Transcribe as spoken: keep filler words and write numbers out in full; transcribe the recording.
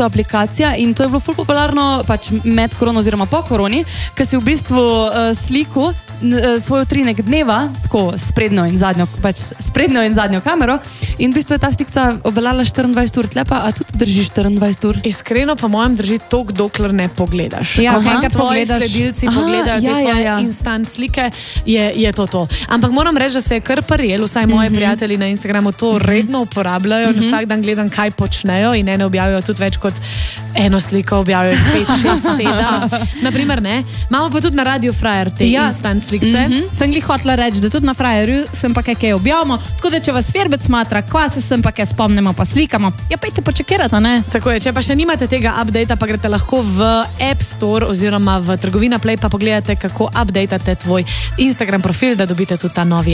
bistvu aplikacija in to je bilo ful popularno pač med korono oziroma po koroni, ker si v bistvu uh, sliku svoj utrinek dneva, tako sprednjo in zadnjo, pač sprednjo in zadnjo kamero in v bistvu je ta slikca obveljala štiriindvajset ur, tlepa, a tudi drži štiriindvajset ur? Iskreno po mojem drži toliko, dokler ne pogledaš. Ja, ko enkrat tvoji pogledaš. sledilci Aha, pogledajo ja, te tvoje ja, ja. instant slike, je, je to to. Ampak moram reči, da se je kar prijel, vsaj moji Mhm. prijatelji na Instagramu to redno uporabljajo in vsak dan gledam, kaj počnejo in ene objavijo tudi več kot eno sliko, objavijo pet, šest, sedem. Naprimer, ne. Imamo pa tudi na Radio Frajer te Ja. instant slikce. Sem glih hotela reči, da tudi na Frajerju sem pa kaj kaj objavimo, tako da če vas Firbec smatra, kva se sem pa kaj spomnimo pa slikamo, ja pejte počekirati, ne? Tako je, če pa še nimate tega updata, pa greste lahko v App Store oziroma v trgovina Play pa pogledate, kako updatate tvoj Instagram profil, da dobite tudi ta novi